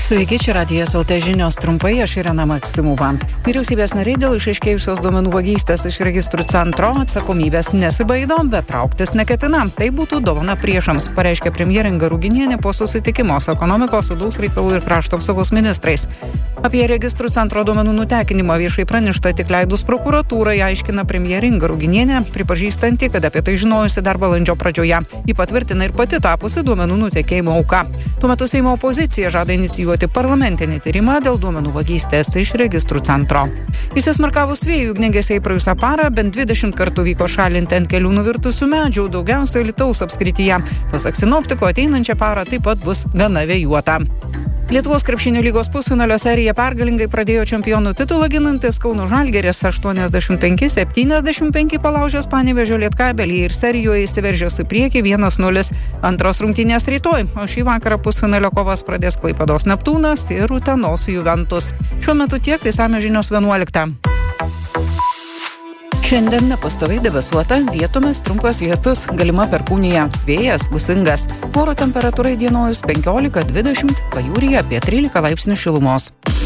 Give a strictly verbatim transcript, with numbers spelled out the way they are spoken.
Sveiki, čia Radijas L T žinios trumpai, aš Irena Maksimova. Vyriausybės nariai dėl išaiškėjusios duomenų vagystės iš registrų centro atsakomybės nesibaido, bet trauktis neketina. Tai būtų dovana priešams, pareiškė premjerė Inga Ruginienė po susitikimo su ekonomikos, vidaus reikalų ir krašto apsaugos ministrais. Apie registrų centro duomenų nutekinimą viešai pranešta tik leidus prokuratūrai, aiškina premjerė Inga Ruginienė, pripažįstanti, kad apie tai žinojusi dar balandžio pradžioje. Ji patvirtina ir pati tapusi duomenų nutekėjimo auka. Tuo metu Seimo opozicija žada inicijuoti parlamentinį tyrimą dėl duomenų vagystės iš registrų centro. Įsismarkavus vėjų ugniagesiai praėjusią parą bent dvidešimt kartų vyko šalinti ant kelių nuvirtusių medžių, daugiausia Alytaus apskrityje. Pasak sinoptiko, ateinančią parą taip pat bus gana vėjuota. Lietuvos krepšinio lygos pusfinalio seriją pergalingai pradėjo čempionų titulą ginantis Kauno Žalgiris aštuoniasdešimt penki septyniasdešimt penki palaužęs Panevėžio Lietkabelį ir serijoje įsiveržęs į priekį vienas nulis. Antros rungtynės rytoj, o šį vakarą pusfinalio kovas pradės Klaipėdos Neptūnas ir Utenos Juventus. Šiuo metu tiek, išsamios žinios vienuoliktą. Šiandien nepastoviai debesuota, vietomis trumpas lietus, galima perkūnija, vėjas gūsingas. Oro temperatūra įdienojus penkiolika dvidešimt, pajūryje apie trylika laipsnių šilumos.